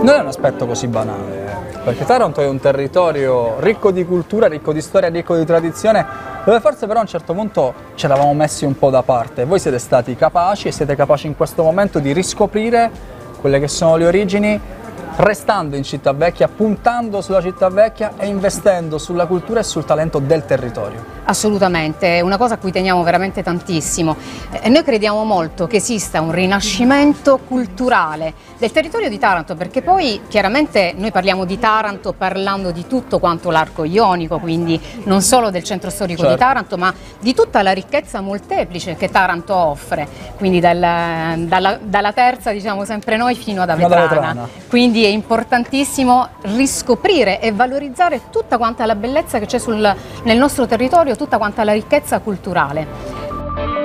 Non è un aspetto così banale, perché Taranto è un territorio ricco di cultura, ricco di storia, ricco di tradizione, dove forse però a un certo punto ci eravamo messi un po' da parte. Voi siete stati capaci e siete capaci in questo momento di riscoprire quelle che sono le origini, restando in Cittavecchia, puntando sulla Cittavecchia e investendo sulla cultura e sul talento del territorio. Assolutamente, è una cosa a cui teniamo veramente tantissimo. Noi crediamo molto che esista un rinascimento culturale del territorio di Taranto, perché poi chiaramente noi parliamo di Taranto parlando di tutto quanto l'arco ionico, quindi non solo del centro storico di Taranto, ma di tutta la ricchezza molteplice che Taranto offre, quindi dalla terza, diciamo sempre noi, fino ad Avetrana. Quindi è importantissimo riscoprire e valorizzare tutta quanta la bellezza che c'è nel nostro territorio, tutta quanta la ricchezza culturale.